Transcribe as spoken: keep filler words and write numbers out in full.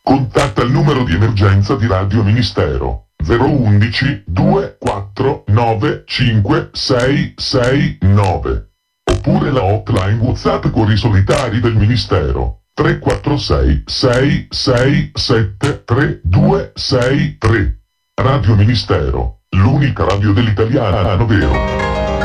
Contatta il numero di emergenza di Radio Ministero zero uno uno due quattro nove cinque sei sei nove oppure la hotline WhatsApp Cuori Solitari del Ministero tre quattro sei sei sei sette tre due sei tre. Radio Ministero, l'unica radio dell'italiano vero.